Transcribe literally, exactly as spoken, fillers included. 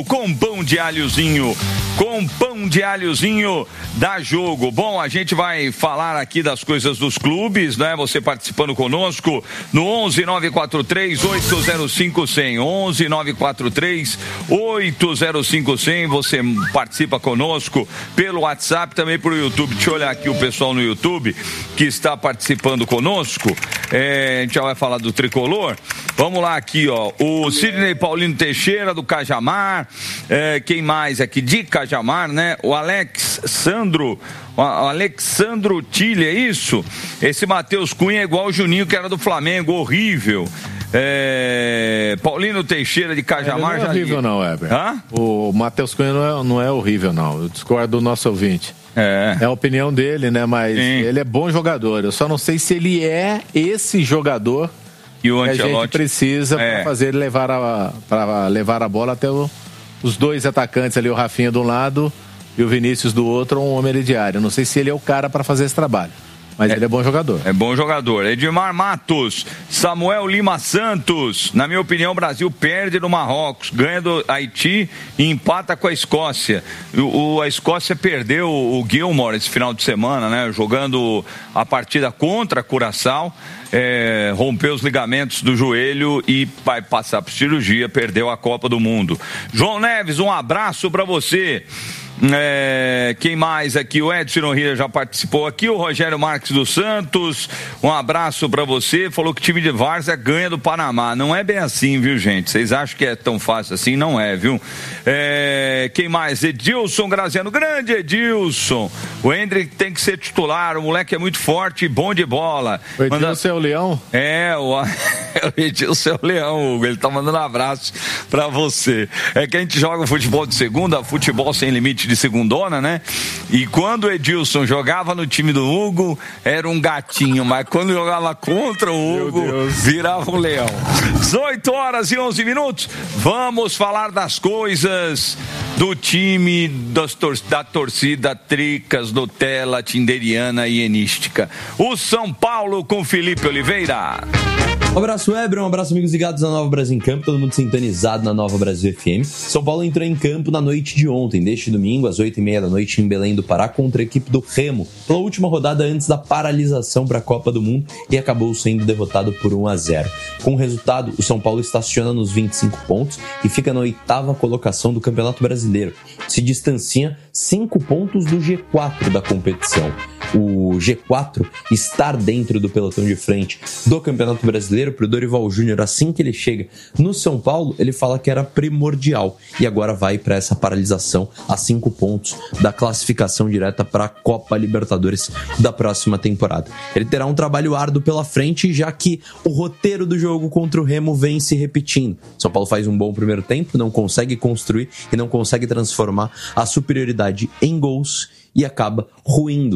Com pão de alhozinho, com pão de alhozinho dá jogo. Bom, a gente vai falar aqui das coisas dos clubes, né? Você participando conosco no onze nove quatro três oito zero cinco cem, onze nove quatro três oito zero cinco cem. Você participa conosco pelo WhatsApp, também pelo YouTube. Deixa eu olhar aqui o pessoal no YouTube que está participando conosco. É, a gente já vai falar do tricolor. Vamos lá aqui, ó. O Sidney Paulino Teixeira do Cajamar. É, quem mais aqui? De Cajamar, né? O Alex Sandro, o Alexandro Tilha, é isso? Esse Matheus Cunha é igual o Juninho, que era do Flamengo, horrível. É, Paulino Teixeira de Cajamar. Ele não é horrível, já... não, Heber. Hã? O Matheus Cunha não é, não é horrível, não. Eu discordo do nosso ouvinte. É. É a opinião dele, né? Mas Sim. ele é bom jogador. Eu só não sei se ele é esse jogador e o que a gente precisa é. para fazer ele levar a, para levar a bola até o. Os dois atacantes ali, o Rafinha de um lado e o Vinícius do outro, um homem de área. Não sei se ele é o cara para fazer esse trabalho, mas é, ele é bom jogador. É bom jogador. Edmar Matos, Samuel Lima Santos. Na minha opinião, o Brasil perde no Marrocos, ganha do Haiti e empata com a Escócia. O, o, a Escócia perdeu o Gilmore esse final de semana, né? Jogando a partida contra a Curaçao. É, rompeu os ligamentos do joelho e vai passar por cirurgia, perdeu a Copa do Mundo. João Neves, um abraço para você. É, quem mais aqui? O Edson Nohira já participou aqui, o Rogério Marques dos Santos, um abraço pra você. Falou que o time de Várzea ganha do Panamá. Não é bem assim, viu, gente? Vocês acham que é tão fácil assim? Não é, viu? É, quem mais? Edilson Graziano, grande Edilson. O Hendrick tem que ser titular, o moleque é muito forte e bom de bola. O Edilson Manda... é o leão? É, o, o Edilson é o leão, Hugo. Ele tá mandando um abraço pra você. É que a gente joga futebol de segunda, futebol sem limite de segundona, né? E quando o Edilson jogava no time do Hugo, era um gatinho, mas quando jogava contra o Hugo, virava um leão. dezoito horas e onze minutos. Vamos falar das coisas do time das tor- da torcida Tricas, Nutella, Tinderiana e Enística. O São Paulo com Felipe Oliveira. Um abraço, Weber, um abraço, amigos ligados na Nova Brasil em Campo, todo mundo sintonizado na Nova Brasil F M. São Paulo entrou em campo na noite de ontem, deste domingo, às oito e meia da noite, em Belém do Pará, contra a equipe do Remo, pela última rodada antes da paralisação para a Copa do Mundo, e acabou sendo derrotado por um a zero. Com o resultado, o São Paulo estaciona nos vinte e cinco pontos e fica na oitava colocação do Campeonato Brasileiro. Se distancia cinco pontos do G quatro da competição. O G quatro estar dentro do pelotão de frente do Campeonato Brasileiro, para o Dorival Júnior, assim que ele chega no São Paulo, ele fala que era primordial e agora vai para essa paralisação a cinco pontos da classificação direta para a Copa Libertadores da próxima temporada. Ele terá um trabalho árduo pela frente, já que o roteiro do jogo contra o Remo vem se repetindo. São Paulo faz um bom primeiro tempo, não consegue construir e não consegue transformar a superioridade em gols e acaba ruindo